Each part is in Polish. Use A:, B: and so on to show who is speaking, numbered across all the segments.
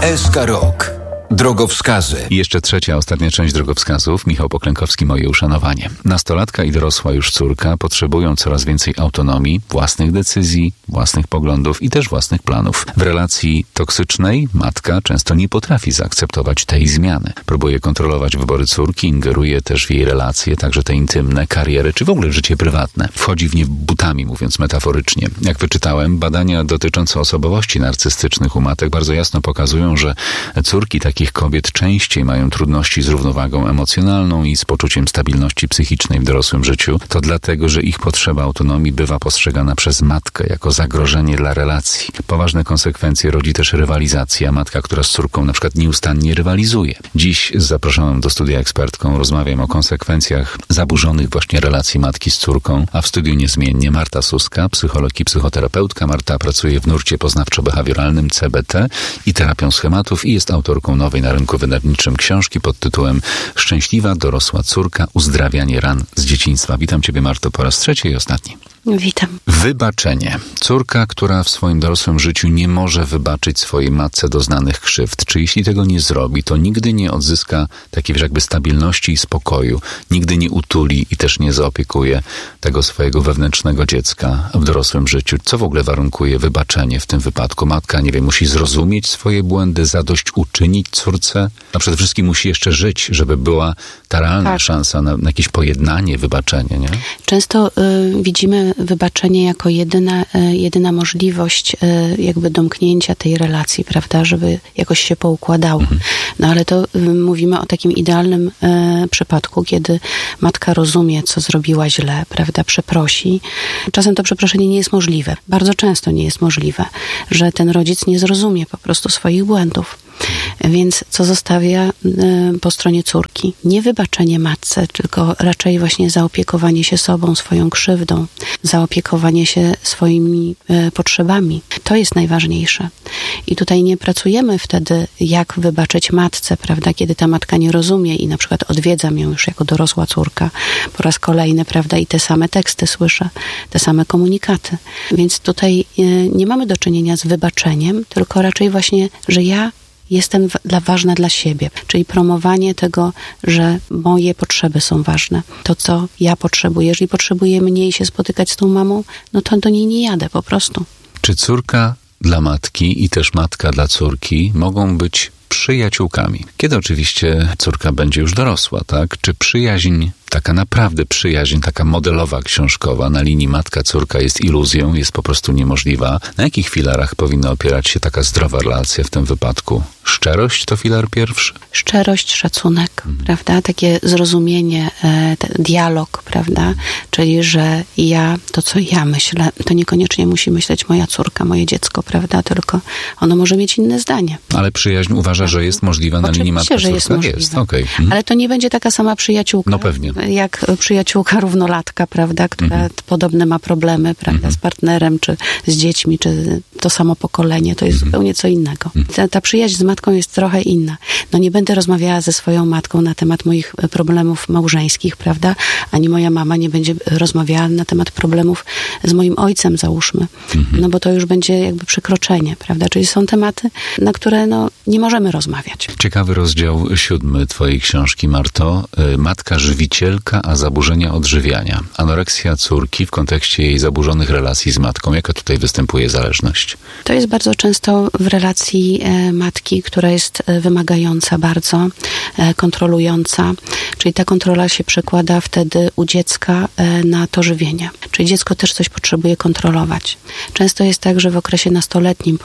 A: SK Rok. Drogowskazy.
B: I jeszcze trzecia, ostatnia część drogowskazów. Michał Poklękowski, moje uszanowanie. Nastolatka i dorosła już córka potrzebują coraz więcej autonomii, własnych decyzji, własnych poglądów i też własnych planów. W relacji toksycznej matka często nie potrafi zaakceptować tej zmiany. Próbuje kontrolować wybory córki, ingeruje też w jej relacje, także te intymne, karierę czy w ogóle w życie prywatne. Wchodzi w nie butami, mówiąc metaforycznie. Jak wyczytałem, badania dotyczące osobowości narcystycznych u matek bardzo jasno pokazują, że córki takich kobiet częściej mają trudności z równowagą emocjonalną i z poczuciem stabilności psychicznej w dorosłym życiu. To dlatego, że ich potrzeba autonomii bywa postrzegana przez matkę jako zagrożenie dla relacji. Poważne konsekwencje rodzi też rywalizacja. Matka, która z córką na przykład nieustannie rywalizuje. Dziś z zaproszoną do studia ekspertką rozmawiam o konsekwencjach zaburzonych właśnie relacji matki z córką, a w studiu niezmiennie Marta Suska, psycholog i psychoterapeutka. Marta pracuje w nurcie poznawczo-behawioralnym CBT i terapią schematów i jest autorką nowej na rynku wydawniczym książki pod tytułem Szczęśliwa dorosła córka. Uzdrawianie ran z dzieciństwa. Witam Ciebie, Marto, po raz trzeci i ostatni.
C: Witam.
B: Wybaczenie. Córka, która w swoim dorosłym życiu nie może wybaczyć swojej matce doznanych krzywd. Czy jeśli tego nie zrobi, to nigdy nie odzyska takiej jakby stabilności i spokoju. Nigdy nie utuli i też nie zaopiekuje tego swojego wewnętrznego dziecka w dorosłym życiu. Co w ogóle warunkuje wybaczenie w tym wypadku? Matka, nie wiem, musi zrozumieć swoje błędy, zadośćuczynić córce, a przede wszystkim musi jeszcze żyć, żeby była ta realna szansa na jakieś pojednanie, wybaczenie, nie?
C: Często widzimy wybaczenie jako jedyna możliwość jakby domknięcia tej relacji, prawda, żeby jakoś się poukładało. No ale to mówimy o takim idealnym przypadku, kiedy matka rozumie, co zrobiła źle, prawda, przeprosi. Czasem to przeproszenie nie jest możliwe. Bardzo często nie jest możliwe, że ten rodzic nie zrozumie po prostu swoich błędów. Więc co zostawia po stronie córki? Nie wybaczenie matce, tylko raczej właśnie zaopiekowanie się sobą, swoją krzywdą, zaopiekowanie się swoimi potrzebami. To jest najważniejsze. I tutaj nie pracujemy wtedy, jak wybaczyć matce, prawda, kiedy ta matka nie rozumie i na przykład odwiedzam ją już jako dorosła córka po raz kolejny, prawda, i te same teksty słyszę, te same komunikaty. Więc tutaj nie mamy do czynienia z wybaczeniem, tylko raczej właśnie, że ja jestem ważna dla siebie, czyli promowanie tego, że moje potrzeby są ważne. To, co ja potrzebuję. Jeżeli potrzebuję mniej się spotykać z tą mamą, no to do niej nie jadę po prostu.
B: Czy córka dla matki i też matka dla córki mogą być przyjaciółkami? Kiedy oczywiście córka będzie już dorosła, tak? Czy przyjaźń, taka naprawdę przyjaźń, taka modelowa, książkowa na linii matka-córka jest iluzją, jest po prostu niemożliwa? Na jakich filarach powinna opierać się taka zdrowa relacja w tym wypadku? Szczerość to filar pierwszy?
C: Szczerość, szacunek, prawda? Takie zrozumienie, dialog, prawda? Czyli, że to, co ja myślę, to niekoniecznie musi myśleć moja córka, moje dziecko, prawda? Tylko ono może mieć inne zdanie.
B: Ale przyjaźń uważa, że jest możliwa na linii matka-córka?
C: Że jest możliwa.
B: Jest. Okay.
C: Ale to nie będzie taka sama przyjaciółka.
B: No pewnie.
C: Jak przyjaciółka równolatka, prawda? Która podobne ma problemy, prawda? Z partnerem, czy z dziećmi, czy to samo pokolenie. To jest zupełnie co innego. Ta przyjaźń z matką jest trochę inna. No nie będę rozmawiała ze swoją matką na temat moich problemów małżeńskich, prawda? Ani moja mama nie będzie rozmawiała na temat problemów z moim ojcem, załóżmy. No bo to już będzie jakby przekroczenie, prawda? Czyli są tematy, na które nie możemy rozmawiać.
B: Ciekawy rozdział 7 twojej książki, Marto. Matka żywicielka, a zaburzenia odżywiania. Anoreksja córki w kontekście jej zaburzonych relacji z matką. Jaka tutaj występuje zależność?
C: To jest bardzo często w relacji matki, która jest wymagająca bardzo, kontrolująca. Czyli ta kontrola się przekłada wtedy u dziecka na to żywienie. Czyli dziecko też coś potrzebuje kontrolować. Często jest tak, że w okresie nastoletnim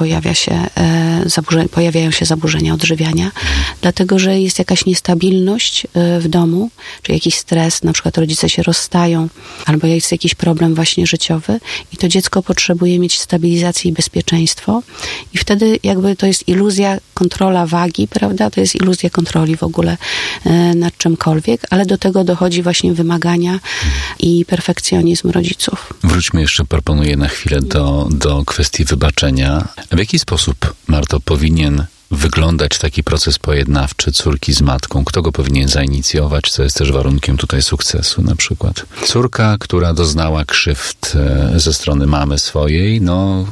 C: pojawiają się zaburzenia odżywiania, dlatego że jest jakaś niestabilność w domu, czy jakiś stres, na przykład rodzice się rozstają, albo jest jakiś problem właśnie życiowy i to dziecko potrzebuje mieć stabilizację i bezpieczeństwo i wtedy jakby to jest iluzja, kontrola wagi, prawda? To jest iluzja kontroli w ogóle nad czymkolwiek, ale do tego dochodzi właśnie wymagania i perfekcjonizm rodziców.
B: Wróćmy jeszcze, proponuję na chwilę do kwestii wybaczenia. W jaki sposób, Marto, powinien wyglądać taki proces pojednawczy córki z matką? Kto go powinien zainicjować? Co jest też warunkiem tutaj sukcesu na przykład? Córka, która doznała krzywd ze strony mamy swojej,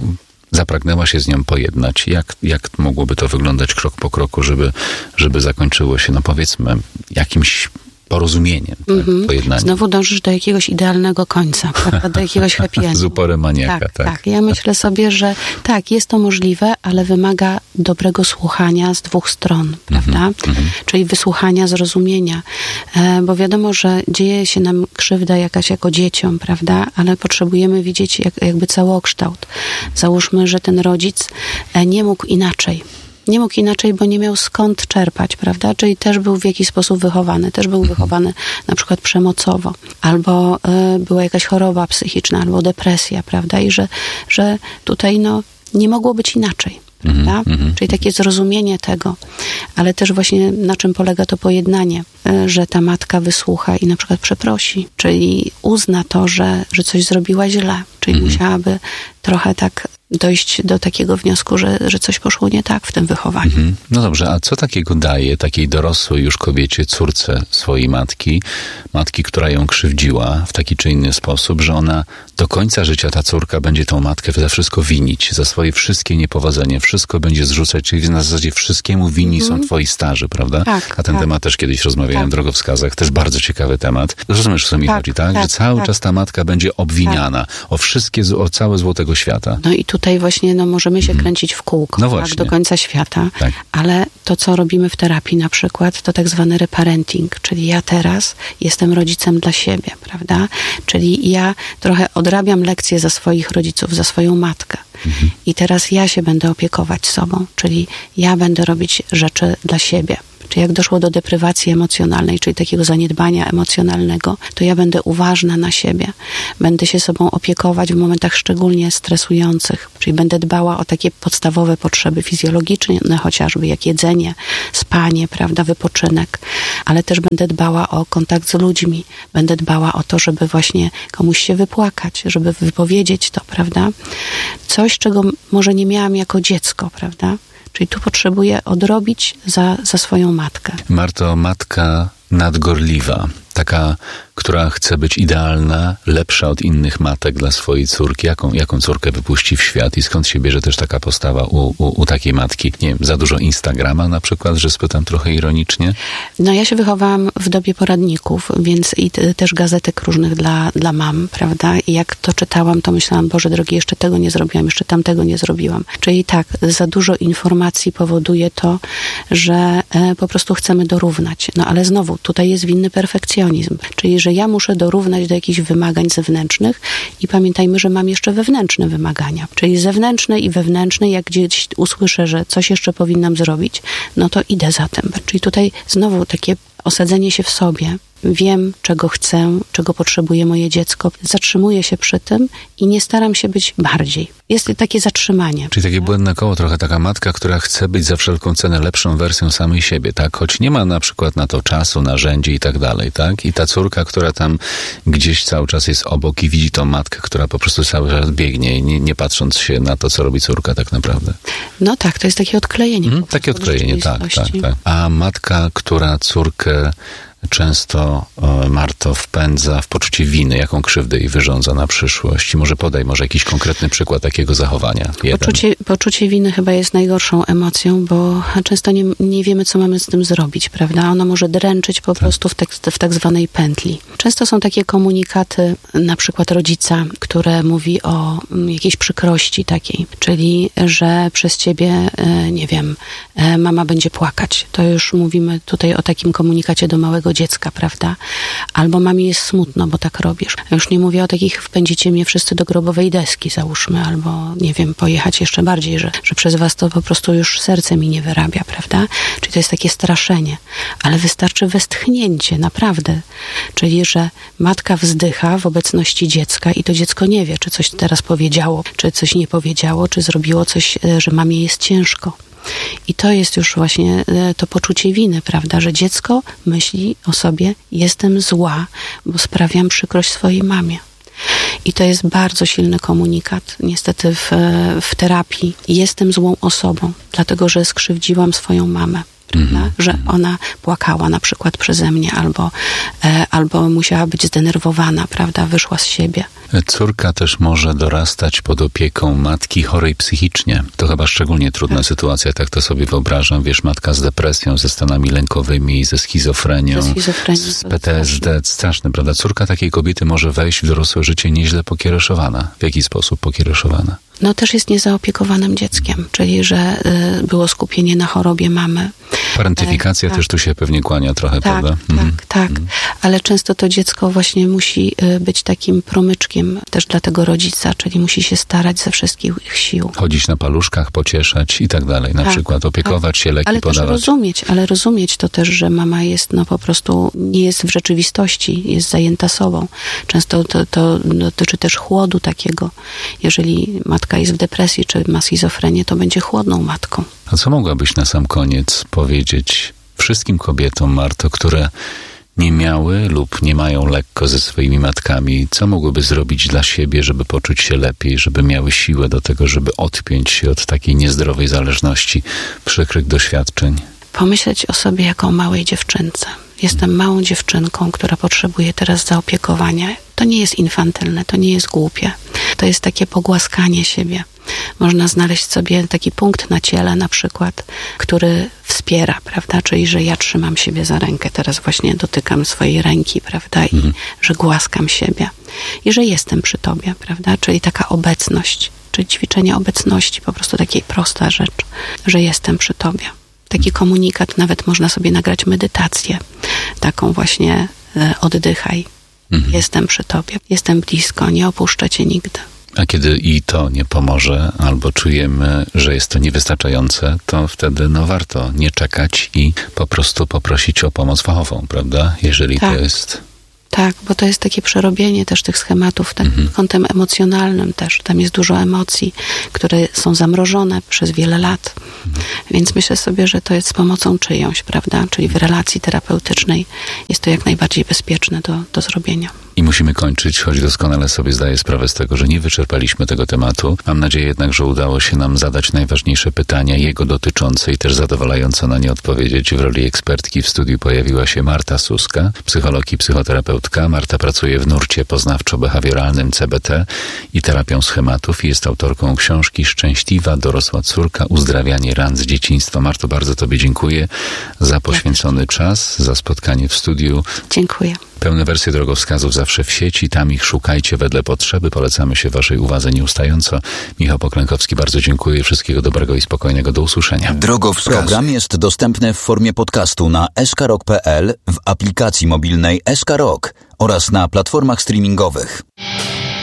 B: zapragnęła się z nią pojednać. Jak mogłoby to wyglądać krok po kroku, żeby zakończyło się, no powiedzmy, jakimś porozumieniem, pojednaniem?
C: Znowu dążysz do jakiegoś idealnego końca, prawda? Do jakiegoś happy endu.
B: Z uporem maniaka,
C: tak. Ja myślę sobie, że tak, jest to możliwe, ale wymaga dobrego słuchania z dwóch stron, prawda? Czyli wysłuchania, zrozumienia. Bo wiadomo, że dzieje się nam krzywda jakaś jako dzieciom, prawda? Ale potrzebujemy widzieć jakby całokształt. Załóżmy, że ten rodzic nie mógł inaczej. Nie mógł inaczej, bo nie miał skąd czerpać, prawda? Czyli też był w jakiś sposób wychowany. Też był wychowany na przykład przemocowo. Albo była jakaś choroba psychiczna, albo depresja, prawda? I że tutaj nie mogło być inaczej. Prawda? Czyli takie zrozumienie tego, ale też właśnie na czym polega to pojednanie, że ta matka wysłucha i na przykład przeprosi, czyli uzna to, że coś zrobiła źle, czyli musiałaby trochę tak dojść do takiego wniosku, że coś poszło nie tak w tym wychowaniu.
B: No dobrze, a co takiego daje takiej dorosłej już kobiecie, córce swojej matki, która ją krzywdziła w taki czy inny sposób, że ona do końca życia, ta córka, będzie tą matkę za wszystko winić, za swoje wszystkie niepowodzenia, wszystko będzie zrzucać, czyli na zasadzie wszystkiemu winni są twoi starzy, prawda?
C: Tak,
B: a ten temat też kiedyś rozmawiałem w Drogowskazach, też bardzo ciekawy temat. Rozumiesz, o co mi chodzi, tak? Że cały czas ta matka będzie obwiniana o całe zło tego świata.
C: No i tutaj właśnie możemy się kręcić w kółko, tak, do końca świata, ale to, co robimy w terapii na przykład, to tak zwany reparenting, czyli ja teraz jestem rodzicem dla siebie, prawda? Czyli ja trochę odrabiam lekcje za swoich rodziców, za swoją matkę. I teraz ja się będę opiekować sobą, czyli ja będę robić rzeczy dla siebie. Czy jak doszło do deprywacji emocjonalnej, czyli takiego zaniedbania emocjonalnego, to ja będę uważna na siebie. Będę się sobą opiekować w momentach szczególnie stresujących. Czyli będę dbała o takie podstawowe potrzeby fizjologiczne, chociażby jak jedzenie, spanie, prawda, wypoczynek. Ale też będę dbała o kontakt z ludźmi. Będę dbała o to, żeby właśnie komuś się wypłakać, żeby wypowiedzieć to, prawda. Coś, czego może nie miałam jako dziecko, prawda. Czyli tu potrzebuję odrobić za swoją matkę.
B: Marto, matka nadgorliwa, taka, która chce być idealna, lepsza od innych matek dla swojej córki. Jaką córkę wypuści w świat i skąd się bierze też taka postawa u takiej matki? Nie wiem, za dużo Instagrama na przykład, że spytam trochę ironicznie? No
C: ja się wychowałam w dobie poradników, więc i też gazetek różnych dla mam, prawda? I jak to czytałam, to myślałam, Boże drogi, jeszcze tego nie zrobiłam, jeszcze tamtego nie zrobiłam. Czyli tak, za dużo informacji powoduje to, że po prostu chcemy dorównać. No ale znowu, tutaj jest winny perfekcjonizm. Czyli, że ja muszę dorównać do jakichś wymagań zewnętrznych i pamiętajmy, że mam jeszcze wewnętrzne wymagania. Czyli zewnętrzne i wewnętrzne, jak gdzieś usłyszę, że coś jeszcze powinnam zrobić, no to idę za tym. Czyli tutaj znowu takie osadzenie się w sobie. Wiem, czego chcę, czego potrzebuje moje dziecko. Zatrzymuję się przy tym i nie staram się być bardziej. Jest takie zatrzymanie.
B: Czyli takie błędne koło, trochę taka matka, która chce być za wszelką cenę lepszą wersją samej siebie, tak? Choć nie ma na przykład na to czasu, narzędzi i tak dalej, tak? I ta córka, która tam gdzieś cały czas jest obok i widzi tą matkę, która po prostu cały czas biegnie, nie patrząc się na to, co robi córka tak naprawdę.
C: No tak, to jest takie odklejenie.
B: Takie odklejenie, tak. A matka, która córkę często, Marto, wpędza w poczucie winy, jaką krzywdę jej wyrządza na przyszłość. Może podaj jakiś konkretny przykład takiego zachowania.
C: Poczucie winy chyba jest najgorszą emocją, bo często nie wiemy, co mamy z tym zrobić, prawda? Ono może dręczyć po prostu w tak zwanej pętli. Często są takie komunikaty, na przykład rodzica, które mówi o jakiejś przykrości takiej, czyli, że przez ciebie, nie wiem, mama będzie płakać. To już mówimy tutaj o takim komunikacie do małego dziecka, prawda? Albo mamie jest smutno, bo tak robisz. Ja już nie mówię o takich wpędzicie mnie wszyscy do grobowej deski, załóżmy, albo, nie wiem, pojechać jeszcze bardziej, że przez was to po prostu już serce mi nie wyrabia, prawda? Czyli to jest takie straszenie. Ale wystarczy westchnięcie, naprawdę. Czyli, że matka wzdycha w obecności dziecka i to dziecko nie wie, czy coś teraz powiedziało, czy coś nie powiedziało, czy zrobiło coś, że mamie jest ciężko. I to jest już właśnie to poczucie winy, prawda, że dziecko myśli o sobie, jestem zła, bo sprawiam przykrość swojej mamie. I to jest bardzo silny komunikat, niestety w terapii. Jestem złą osobą, dlatego że skrzywdziłam swoją mamę. Prawda? Że ona płakała na przykład przeze mnie albo musiała być zdenerwowana, prawda, wyszła z siebie.
B: Córka też może dorastać pod opieką matki chorej psychicznie. To chyba szczególnie trudna sytuacja, tak to sobie wyobrażam. Wiesz, matka z depresją, ze stanami lękowymi, ze schizofrenią, z PTSD. Straszne, prawda? Córka takiej kobiety może wejść w dorosłe życie nieźle pokiereszowana. W jaki sposób pokiereszowana?
C: No też jest niezaopiekowanym dzieckiem, czyli że było skupienie na chorobie mamy.
B: Parentyfikacja też tu się pewnie kłania trochę, prawda?
C: Tak. Ale często to dziecko właśnie musi być takim promyczkiem też dla tego rodzica, czyli musi się starać ze wszystkich sił.
B: Chodzić na paluszkach, pocieszać i tak dalej. Na przykład opiekować się, leki podawać.
C: Ale rozumieć to też, że mama jest po prostu, nie jest w rzeczywistości, jest zajęta sobą. Często to dotyczy też chłodu takiego. Jeżeli matka jest w depresji, czy ma schizofrenię, to będzie chłodną matką.
B: A co mogłabyś na sam koniec powiedzieć wszystkim kobietom, Marto, które nie miały lub nie mają lekko ze swoimi matkami? Co mogłyby zrobić dla siebie, żeby poczuć się lepiej, żeby miały siłę do tego, żeby odpiąć się od takiej niezdrowej zależności, przykrych doświadczeń?
C: Pomyśleć o sobie jako o małej dziewczynce. Jestem małą dziewczynką, która potrzebuje teraz zaopiekowania. To nie jest infantylne, to nie jest głupie. To jest takie pogłaskanie siebie. Można znaleźć sobie taki punkt na ciele na przykład, który wspiera, prawda? Czyli, że ja trzymam siebie za rękę, teraz właśnie dotykam swojej ręki, prawda? I że głaskam siebie. I że jestem przy tobie, prawda? Czyli taka obecność, czyli ćwiczenie obecności, po prostu takiej prosta rzecz, że jestem przy tobie. Taki komunikat, nawet można sobie nagrać medytację, taką właśnie oddychaj, jestem przy tobie, jestem blisko, nie opuszczę cię nigdy.
B: A kiedy i to nie pomoże, albo czujemy, że jest to niewystarczające, to wtedy warto nie czekać i po prostu poprosić o pomoc fachową, prawda? Jeżeli to jest...
C: Tak, bo to jest takie przerobienie też tych schematów kątem emocjonalnym też. Tam jest dużo emocji, które są zamrożone przez wiele lat. Więc myślę sobie, że to jest z pomocą czyjąś, prawda? Czyli w relacji terapeutycznej jest to jak najbardziej bezpieczne do zrobienia.
B: I musimy kończyć, choć doskonale sobie zdaję sprawę z tego, że nie wyczerpaliśmy tego tematu. Mam nadzieję jednak, że udało się nam zadać najważniejsze pytania, jego dotyczące i też zadowalająco na nie odpowiedzieć. W roli ekspertki w studiu pojawiła się Marta Suska, psycholog i psychoterapeutka. Marta pracuje w nurcie poznawczo-behawioralnym CBT i terapią schematów i jest autorką książki Szczęśliwa dorosła córka, uzdrawianie ran z dzieciństwa. Marto, bardzo tobie dziękuję za poświęcony czas, za spotkanie w studiu.
C: Dziękuję.
B: Pełne wersje drogowskazów zawsze w sieci, tam ich szukajcie wedle potrzeby, polecamy się waszej uwadze nieustająco. Michał Poklękowski, bardzo dziękuję, wszystkiego dobrego i spokojnego, do usłyszenia.
A: Drogowskazy.
D: Program jest dostępny w formie podcastu na skrok.pl, w aplikacji mobilnej SK Rock oraz na platformach streamingowych.